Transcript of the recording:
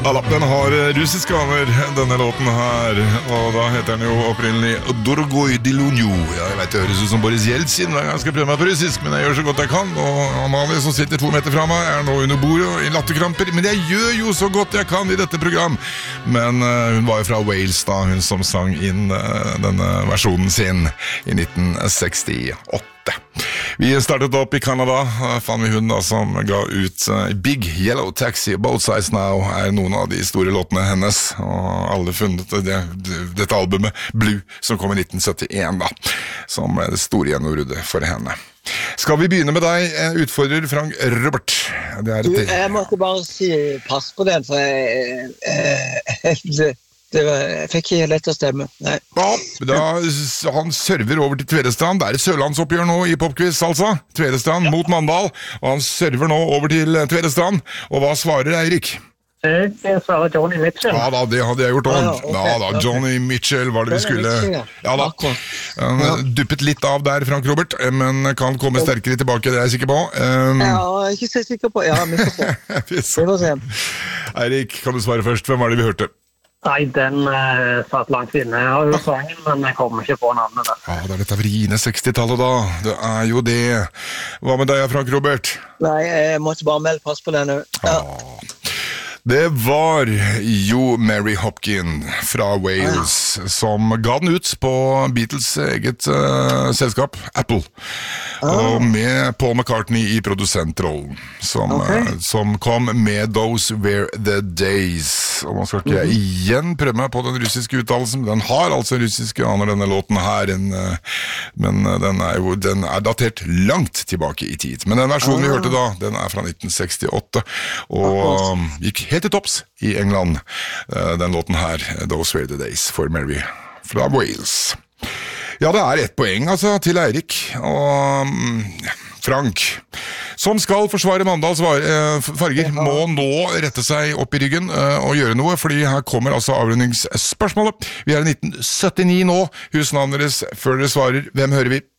Ja da, den har russiske aner, denne låten her, og da heter den jo opprinnelig Dorogoi Dilunju. Jeg vet det høres ut som Boris Jeltsin hver gang jeg skal prøve meg på russisk, men jeg gjør så godt jeg kan, og Amalie som sitter 2 meter fra meg er nå under bordet og i latterkramper, men jeg gjør jo så godt jeg kan i dette program. Men hun var jo fra Wales da, hun som sang inn denne versjonen sin i 1968. Vi startet opp i Canada, fann vi hun da som ga ut Big Yellow Taxi, Both Sides Now er noen av de store låtene hennes, og alle funnet dette albumet Blue som kom i 1971 da, som ble det store gjennombruddet for henne. Skal vi begynne med deg, utfordrer Frank Robert? Jeg måtte bare si pass på den, for jeg fikk ikke lett å stemme. Nei. Ja, han server over til Tvedestrand. Det er et sørlandsoppgjør nå i Popquiz, altså. Tvedestrand mot Mandal, og han server nå over til Tvedestrand. Og hva svarer Eirik? Jeg svarer Johnny Mitchell. Ja da, det hadde jeg gjort også. Ja da, Johnny Mitchell var det vi skulle. Ja da, duppet litt av der, Frank Robert, men kan komme sterkere tilbake, det er jeg sikker på. Ja, jeg er ikke så sikker på. Ja, vi får se. Eirik, kan du svare først? Hvem var det vi hørte? Nei, den satt langt inne. Jeg har jo sangen, men jeg kommer ikke på navnet der. Ja, det er dette vriene 60-tallet da. Det er jo det. Hva med deg, Frank Robert? Nei, jeg måtte bare melde pass på denne. Ja. Det var jo Mary Hopkin fra Wales som ga den ut på Beatles eget selskap, Apple. Og med Paul McCartney i produsentrollen, som kom med Those Were The Days. Og man skal ikke igjen prøve meg på den russiske uttalelsen, den har altså russiske aner, denne låten her, men den er datert langt tilbake i tid. Men den versjonen vi hørte da, den er fra 1968, og gikk helt til topps i England, den låten her, Those Were The Days for Mary fra Wales. Ja, det er 1 poeng altså til Eirik og Frank, som skal forsvare Mandals farger, må nå rette seg opp i ryggen og gjøre noe, fordi her kommer altså avrundingsspørsmålet. Vi er i 1979 nå, husnavnet deres før dere svarer. Hvem hører vi?